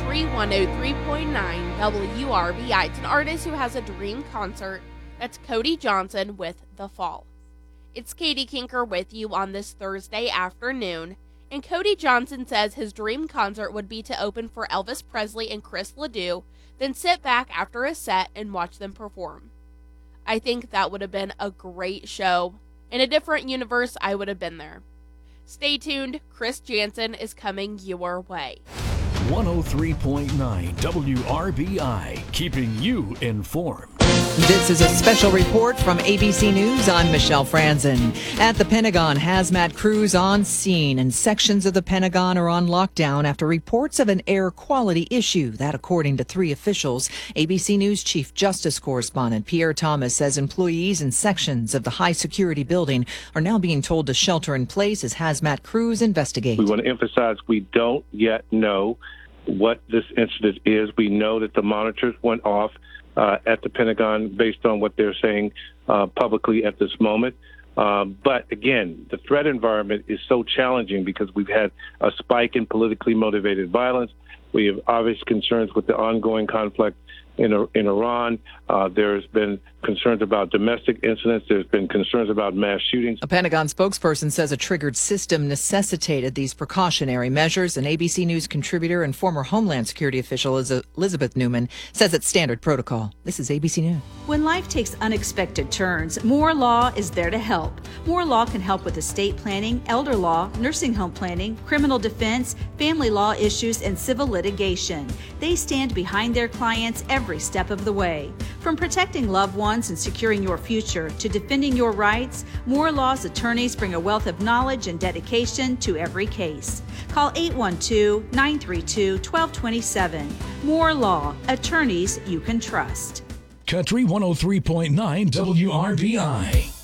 Country 103.9 WRBI. It's an artist who has a dream concert. That's Cody Johnson with The Fall. It's Katie Kinker with you on this Thursday afternoon. And Cody Johnson says his dream concert would be to open for Elvis Presley and Chris Ledoux, then sit back after a set and watch them perform. I think that would have been a great show. In a different universe, I would have been there. Stay tuned. Chris Jansen is coming your way. 103.9 WRBI, keeping you informed. This is a special report from ABC News. I'm Michelle Franzen. At the Pentagon, hazmat crews on scene and sections of the Pentagon are on lockdown after reports of an air quality issue. That according to 3 officials. ABC News Chief Justice Correspondent Pierre Thomas says employees in sections of the high security building are now being told to shelter in place as hazmat crews investigate. We want to emphasize we don't yet know what this incident is. We know that the monitors went off at the Pentagon based on what they're saying publicly at this moment. But again, the threat environment is so challenging because we've had a spike in politically motivated violence. We have obvious concerns with the ongoing conflict in Iran. There's been concerns about domestic incidents. There's been concerns about mass shootings. A Pentagon spokesperson says a triggered system necessitated these precautionary measures. An ABC News contributor and former Homeland Security official Elizabeth Newman says it's standard protocol. This is ABC News. When life takes unexpected turns, Moore Law is there to help. Moore Law can help with estate planning, elder law, nursing home planning, criminal defense, family law issues, and civil litigation. They stand behind their clients every step of the way. From protecting loved ones and securing your future to defending your rights, Moore Law's attorneys bring a wealth of knowledge and dedication to every case. Call 812-932-1227. Moore Law, attorneys you can trust. Country 103.9 WRBI.